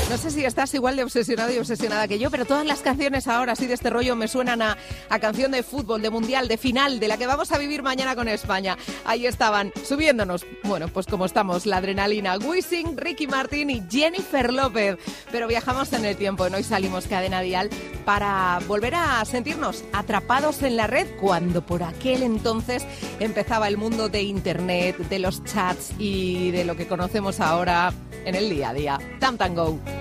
No sé si estás igual de obsesionado y obsesionada que yo, pero todas las canciones ahora así de este rollo me suenan a canción de fútbol, de mundial, de final, de la que vamos a vivir mañana con España. Ahí estaban, subiéndonos. Bueno, pues como estamos, la adrenalina. Wisin, Ricky Martin y Jennifer López. Pero viajamos en el tiempo, y hoy salimos Cadena Dial para volver a sentirnos atrapados en la red cuando por aquel entonces empezaba el mundo de Internet, de los chats y de lo que conocemos ahora en el día a día. Tam Tam Go.